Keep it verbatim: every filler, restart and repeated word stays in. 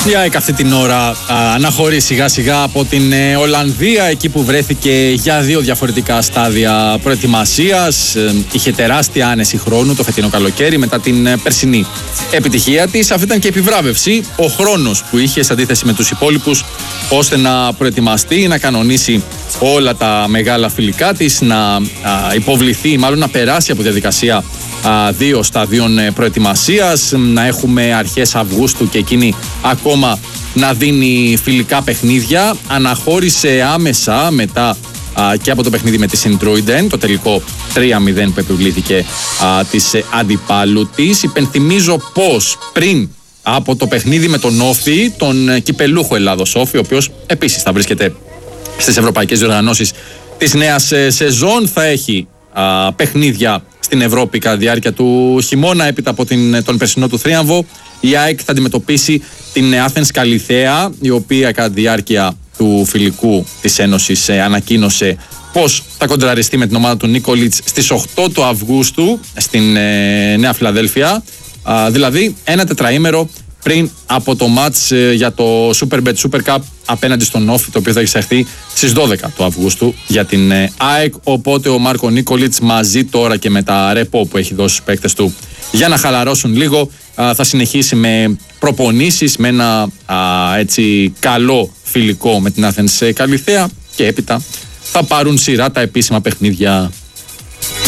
Η ΑΕΚ αυτή την ώρα α, αναχωρεί σιγά σιγά από την ε, Ολλανδία, εκεί που βρέθηκε για δύο διαφορετικά στάδια προετοιμασίας. Ε, είχε τεράστια άνεση χρόνου το φετινό καλοκαίρι μετά την ε, περσινή επιτυχία της. Αυτή ήταν και επιβράβευση, ο χρόνος που είχε σε αντίθεση με τους υπόλοιπους, ώστε να προετοιμαστεί, να κανονίσει όλα τα μεγάλα φιλικά της, να α, υποβληθεί, μάλλον να περάσει από διαδικασία α, δύο σταδίων προετοιμασίας, να έχουμε αρχές Αυγούστου και εκείνη ακόμα να δίνει φιλικά παιχνίδια. Αναχώρησε άμεσα μετά α, και από το παιχνίδι με τη Σιντρούιντεν, το τελικό τρία μηδέν που επιβλήθηκε α, της ε, αντιπάλου της. Υπενθυμίζω πως πριν από το παιχνίδι με τον Όφη, τον ε, κυπελούχο Ελλάδος Όφη, ο οποίος επίσης θα βρίσκεται στις ευρωπαϊκές διοργανώσεις της νέας ε, σεζόν, θα έχει α, παιχνίδια στην Ευρώπη κατά τη διάρκεια του χειμώνα. Έπειτα από την, τον περσινό του θρίαμβο, η ΑΕΚ θα αντιμετωπίσει την Athens Καλιθέα, η οποία κατά τη διάρκεια του φιλικού της Ένωσης ε, ανακοίνωσε πως θα κοντραριστεί με την ομάδα του Νίκολιτς στις οκτώ του Αυγούστου στην ε, Νέα Φιλαδέλφια. Α, δηλαδή ένα τετραήμερο πριν από το μάτς ε, για το Superbet Super Cup απέναντι στον Όφη, το οποίο θα εξαχθεί στις δώδεκα του Αυγούστου για την ε, ΑΕΚ. Οπότε ο Μάρκο Νίκολιτς, μαζί τώρα και με τα ρεπό που έχει δώσει στους παίκτες του για να χαλαρώσουν λίγο, α, θα συνεχίσει με προπονήσεις, με ένα α, έτσι καλό φιλικό με την Athens Καλιθέα, και έπειτα θα πάρουν σειρά τα επίσημα παιχνίδια.